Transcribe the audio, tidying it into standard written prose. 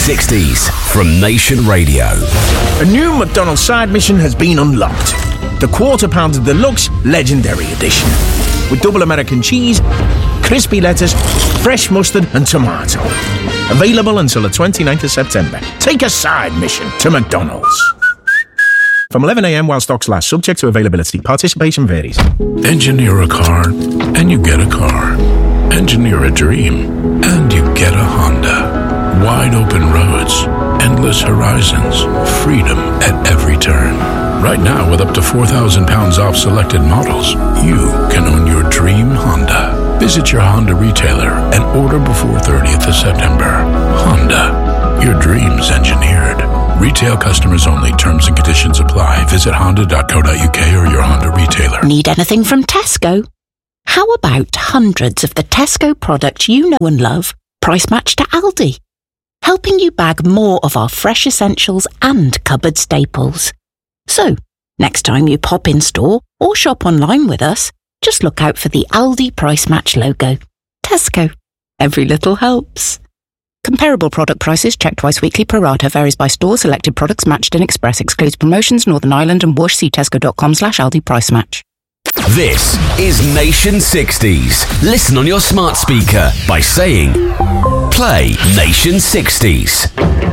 60s from Nation Radio. A new McDonald's side mission has been unlocked. The Quarter Pounder Deluxe Legendary Edition. With double American cheese, crispy lettuce, fresh mustard and tomato. Available until the 29th of September. Take a side mission to McDonald's. From 11 a.m. while stocks last, subject to availability. Participation varies. Engineer a car, and you get a car. Engineer a dream, and you get a Honda. Wide open roads, endless horizons, freedom at every turn. Right now, with up to 4,000 pounds off selected models, you can own your dream Honda. Visit your Honda retailer and order before 30th of September. Honda, your dreams engineered. Retail customers only. Terms and conditions apply. Visit honda.co.uk or your Honda retailer. Need anything from Tesco? How about hundreds of the Tesco products you know and love, price matched to Aldi? Helping you bag more of our fresh essentials and cupboard staples. So, next time you pop in store or shop online with us, just look out for the Aldi Price Match logo. Tesco. Every little helps. Comparable product prices checked twice weekly pro rata varies by store. Selected products matched in Express. Excludes promotions Northern Ireland and Whoosh. See tesco.com/Aldi Price Match. This is Nation 60s. Listen on your smart speaker by saying, play Nation 60s.